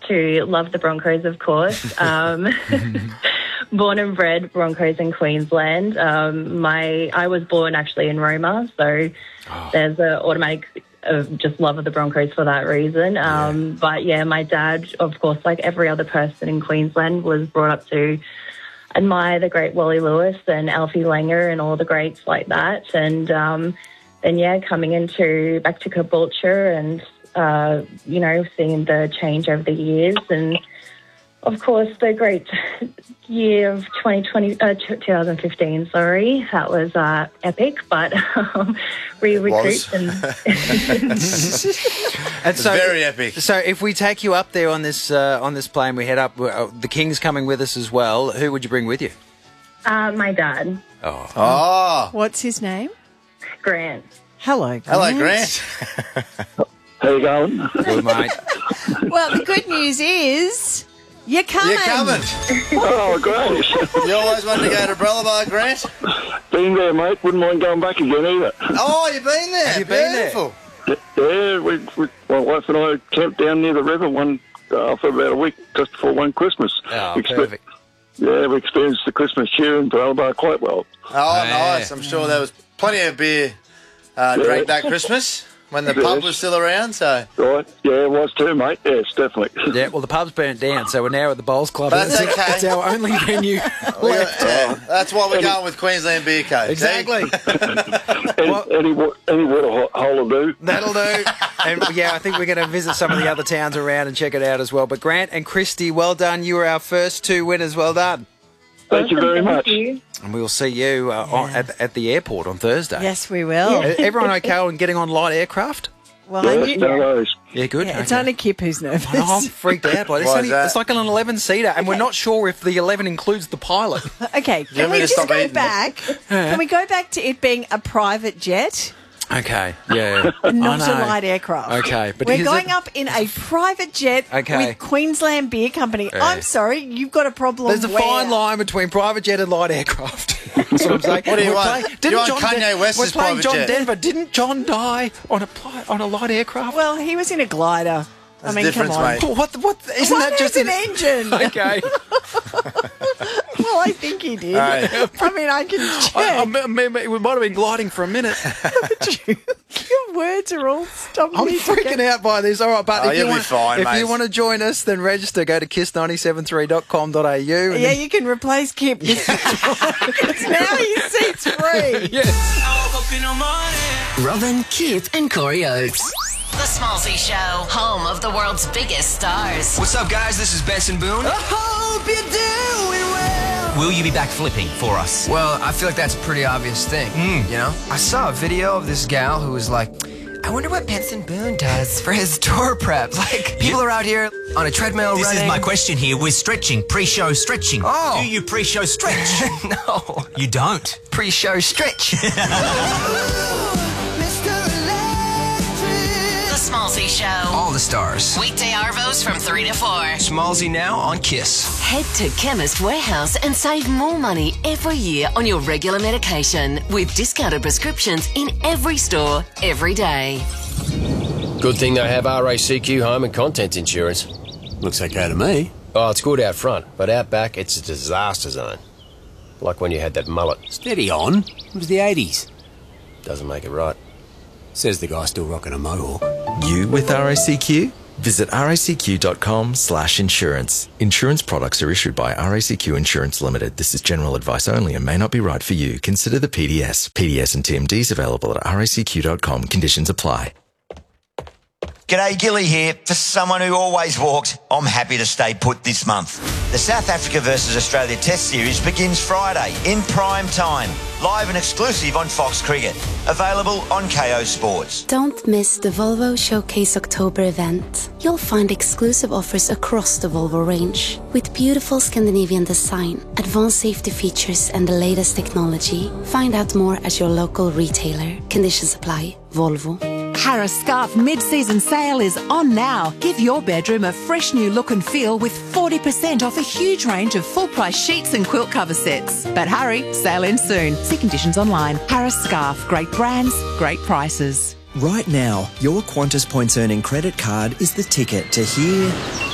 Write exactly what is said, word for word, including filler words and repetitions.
to love the Broncos, of course. Um, born and bred Broncos in Queensland. Um, my I was born actually in Roma, so oh. there's an automatic uh, just love of the Broncos for that reason. Um, yeah. But yeah, my dad, of course, like every other person in Queensland, was brought up to admire the great Wally Lewis and Alfie Langer and all the greats like that. And um, then, yeah, coming into back to Caboolture and, uh, you know, seeing the change over the years. And, of course, the great year of twenty twenty, uh, twenty fifteen, sorry. That was uh, epic, but um, re-recruit. And, and so, very epic. So if we take you up there on this uh, on this plane, we head up, uh, the King's coming with us as well. Who would you bring with you? Uh, my dad. Oh. Oh. What's his name? Grant. Hello, Grant. Hello, Grant. How you going? Good, mate. Well, the good news is you're coming. You're coming. Oh, great. You always wanted to go to Brellebar, Grant? Been there, mate. Wouldn't mind going back again either. Oh, you've been there. Have you been Beautiful. there? Yeah, we, we, my wife and I camped down near the river one uh, for about a week just before one Christmas. Oh, we expe- perfect. Yeah, we experienced the Christmas cheer in Brellebar quite well. Oh, Oh, nice. yeah. I'm sure there was plenty of beer uh, Yeah. drank that Christmas when the Yes. pub was still around, so... Right? Yeah, it was too, mate. Yes, definitely. Yeah, well, the pub's burnt down, so we're now at the Bowls Club. That's It's- okay. It's our only venue left. Yeah, that's why we're going with Queensland Beer Cove. Exactly. any, Well- any, wa- any water ho- hole will do. That'll do. And yeah, I think we're going to visit some of the other towns around and check it out as well. But Grant and Christy, well done. You were our first two winners. Well done. Thank you very Awesome, much. Thank you. And we'll see you uh, on, at, at the airport on Thursday. Yes, we will. Uh, Everyone okay on getting on light aircraft? Well, I Yes, knew- no worries. Yeah, good. yeah, it's Okay. only Kip who's nervous. Oh, I'm freaked out by this. Why is Only- that? It's like an eleven-seater, and we're not sure if the eleven includes the pilot. Okay, want can me we to just stop go eating it? back? Can we go back to it being a private jet? Okay, yeah. Not I a know. light aircraft. Okay, but we're is going it- up in a private jet Okay. with Queensland Beer Company. Yeah. I'm sorry, you've got a problem. There's a where? fine line between private jet and light aircraft. That's what I'm saying. What do you We're want? playing- You want John Kanye Den- West's We're playing private John jet? Denver. Didn't John die on a pli- on a light aircraft? Well, he was in a glider. There's I mean, a difference, come on. mate. Well, what? What? Isn't What that just is an engine? Okay. Well, I think he did. Right. I mean, I can check. I, I, me- we might have been gliding for a minute. Your words are all stopping I'm me. freaking out by this. All right, but Oh, if you you'll be want, fine, if mate. you want to join us, then register. Go to kiss nine seven three dot com dot a u. Yeah, you can replace Kip. Because now his seat's free. Yes. Robin, Kip, and Corey Oates. The Smallsy Show, home of the world's biggest stars. What's up, guys? This is Benson Boone. I hope you're doing well. Will you be back flipping for us? Well, I feel like that's a pretty obvious thing, you know? I saw a video of this gal who was like, I wonder what Benson Boone does for his tour prep. Like, people are out here on a treadmill This running. is my question here. We're stretching, pre-show stretching. Oh. Do you pre-show stretch? No. You don't. Pre-show stretch. The Smallsy Show. All the stars. Weekday Arvos from three to four. Smallsy now on Kiss. Head to Chemist Warehouse and save more money every year on your regular medication with discounted prescriptions in every store, every day. Good thing they have R A C Q home and contents insurance. Looks okay to me. Oh, it's good out front, but out back, it's a disaster zone. Like when you had that mullet. Steady on. It was the eighties. Doesn't make it right. Says the guy still rocking a mohawk. You with R A C Q? Visit racq.com slash insurance. Insurance products are issued by R A C Q Insurance Limited. This is general advice only and may not be right for you. Consider the P D S. P D S and T M Ds available at r a c q dot com. Conditions apply. G'day, Gilly here. For someone who always walked, I'm happy to stay put this month. The South Africa versus Australia Test Series begins Friday in prime time, live and exclusive on Fox Cricket. Available on K O Sports. Don't miss the Volvo Showcase October event. You'll find exclusive offers across the Volvo range. With beautiful Scandinavian design, advanced safety features and the latest technology. Find out more at your local retailer. Conditions apply. Volvo. Harris Scarf mid-season sale is on now. Give your bedroom a fresh new look and feel with forty percent off a huge range of full-price sheets and quilt cover sets. But hurry, sale ends soon. See conditions online. Harris Scarf. Great brands, great prices. Right now, your Qantas Points Earning credit card is the ticket to here